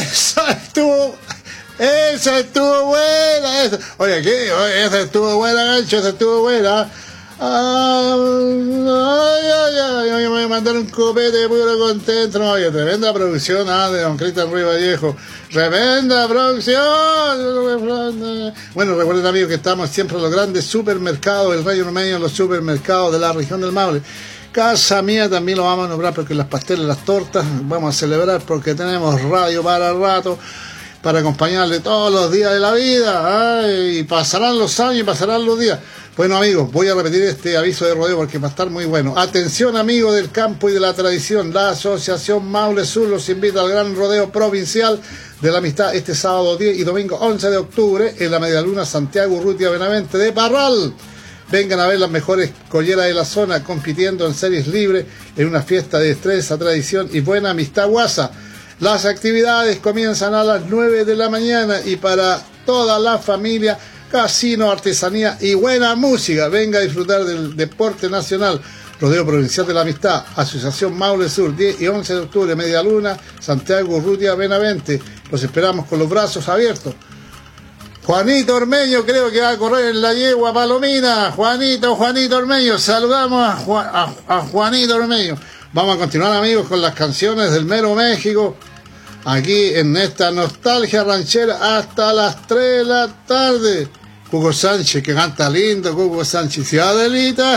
Esa estuvo buena. Oye, ¿qué? Oye, esa estuvo buena, Gancho, esa estuvo buena. Me voy a mandar un copete de puro contento. No, oye, tremenda producción de don Cristian Ruiz Vallejo. Tremenda producción. Bueno, recuerden, amigos, que estamos siempre en los grandes supermercados del Rayo Ormeño, los supermercados de la región del Maule. Casa Mía también lo vamos a nombrar porque las pasteles, las tortas, vamos a celebrar porque tenemos radio para rato, para acompañarle todos los días de la vida. Y pasarán los años y pasarán los días. Bueno, amigos, voy a repetir este aviso de rodeo porque va a estar muy bueno. Atención, amigos del campo y de la tradición. La Asociación Maule Sur los invita al gran rodeo provincial de la amistad este sábado 10 y domingo 11 de octubre en la Medialuna Santiago Urrutia Benavente de Parral. Vengan a ver las mejores colleras de la zona compitiendo en series libres en una fiesta de destreza, tradición y buena amistad guasa. Las actividades comienzan a las 9 de la mañana y para toda la familia, casino, artesanía y buena música. Venga a disfrutar del deporte nacional. Rodeo Provincial de la Amistad, Asociación Maule Sur, 10 y 11 de octubre, Media Luna, Santiago Urrutia Benavente. Los esperamos con los brazos abiertos. Juanito Ormeño creo que va a correr en la yegua Palomina. Juanito Ormeño, saludamos a Juanito Ormeño. Vamos a continuar, amigos, con las canciones del mero México, aquí en esta nostalgia ranchera hasta las 3 de la tarde. Cuco Sánchez, que canta lindo, Cuco Sánchez. Y Adelita.